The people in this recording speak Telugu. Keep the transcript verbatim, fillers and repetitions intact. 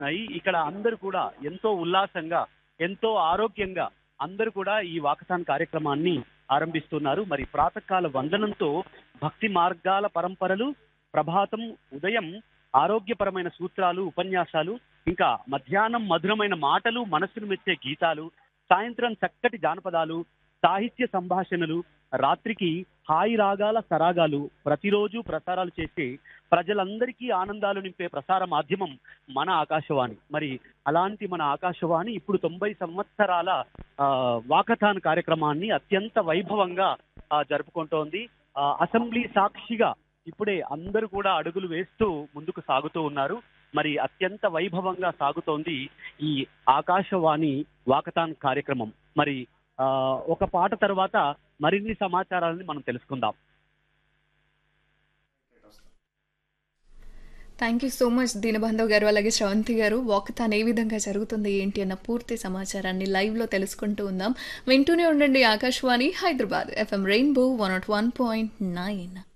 అయి ఇక్కడ అందరూ కూడా ఎంతో ఉల్లాసంగా ఎంతో ఆరోగ్యంగా అందరూ కూడా ఈ వాకథాన్ కార్యక్రమాన్ని ఆరంభిస్తున్నారు. మరి ప్రాతకాల వందనంతో భక్తి మార్గాల పరంపరలు, ప్రభాతం, ఉదయం ఆరోగ్యపరమైన సూత్రాలు, ఉపన్యాసాలు, ఇంకా మధ్యాహ్నం మధురమైన మాటలు, మనసును మెచ్చే గీతాలు, సాయంత్రం చక్కటి జానపదాలు, సాహిత్య సంభాషణలు, రాత్రికి హాయి రాగాల సరాగాలు ప్రతిరోజు ప్రసారాలు చేసే ప్రజలందరికీ ఆనందాలు నింపే ప్రసార మాధ్యమం మన ఆకాశవాణి. మరి అలాంటి మన ఆకాశవాణి ఇప్పుడు తొంభై సంవత్సరాల ఆ వాకథాన్ కార్యక్రమాన్ని అత్యంత వైభవంగా ఆ, జరుపుకుంటోంది. ఆ, అసెంబ్లీ సాక్షిగా ఇప్పుడే అందరూ కూడా అడుగులు వేస్తూ ముందుకు సాగుతూ ఉన్నారు. మరి అత్యంత వైభవంగా సాగుతోంది ఈ ఆకాశవాణి వాకథాన్ కార్యక్రమం. మరి ఆ ఒక పాట తర్వాత మరిన్ని సమాచారాలని మనం తెలుసుకుందాం. థ్యాంక్ యూ సో మచ్ దీనబంధవ్ గారు, అలాగే శ్రవంతి గారు. వాకథాన్ ఏ విధంగా జరుగుతుంది ఏంటి అన్న పూర్తి సమాచారాన్ని లైవ్లో తెలుసుకుంటూ ఉందాం. వింటూనే ఉండండి Akashvani Hyderabad FM rainbow one not one point nine.